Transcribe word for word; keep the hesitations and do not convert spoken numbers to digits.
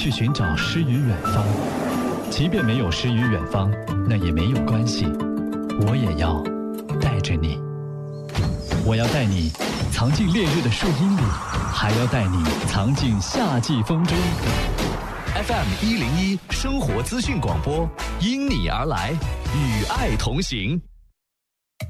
去寻找诗与远方。即便没有诗与远方，那也没有关系，我也要带着你。我要带你藏进烈日的树荫里，还要带你藏进夏季风中。F M 一零一生活资讯广播，因你而来，与爱同行。